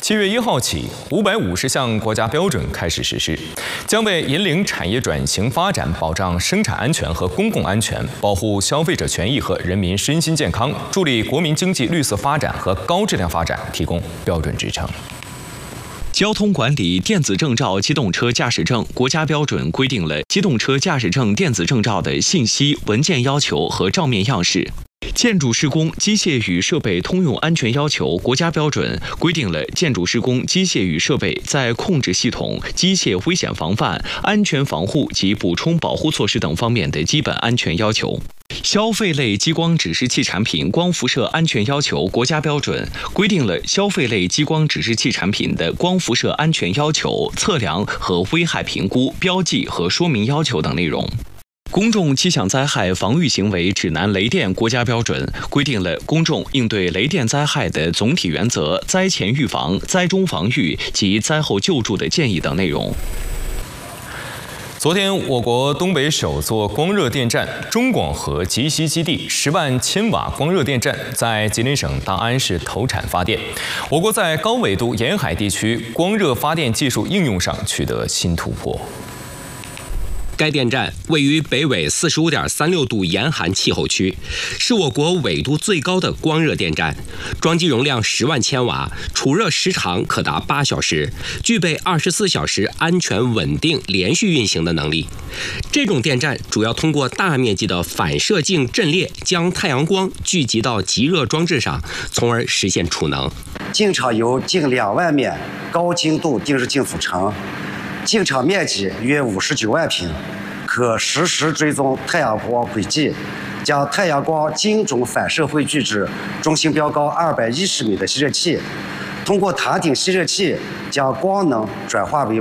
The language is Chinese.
7月1号起，550项国家标准开始实施，将为引领产业转型发展、保障生产安全和公共安全、保护消费者权益和人民身心健康、助力国民经济绿色发展和高质量发展提供标准支撑。 交通管理电子证照机动车驾驶证国家标准规定了机动车驾驶证电子证照的信息、文件要求和照面样式。建筑施工机械与设备通用安全要求国家标准规定了建筑施工机械与设备在控制系统、机械危险防范、安全防护及补充保护措施等方面的基本安全要求。 消费类激光指示器产品光辐射安全要求国家标准规定了消费类激光指示器产品的光辐射安全要求、测量和危害评估、标记和说明要求等内容。 公众气象灾害防御行为指南雷电国家标准规定了公众应对雷电灾害的总体原则、灾前预防、灾中防御及灾后救助的建议等内容。 昨天，我国东北首座光热电站中广核集息基地10万千瓦光热电站在吉林省大安市投产发电。我国在高纬度沿海地区光热发电技术应用上取得新突破。 该电站位于北纬45.36度严寒气候区，是我国纬度最高的光热电站，装机容量10万千瓦，储热时长可达8小时，具备24小时安全稳定连续运行的能力。这种电站主要通过大面积的反射镜阵列，将太阳光聚集到极热装置上，从而实现储能。 镜场由近2万面高精度定制镜组成。 镜场面积约59万平，可实时追踪太阳光轨迹，将太阳光精准反射汇聚至中心标高210米的吸热器，通过塔顶吸热器将光能转化为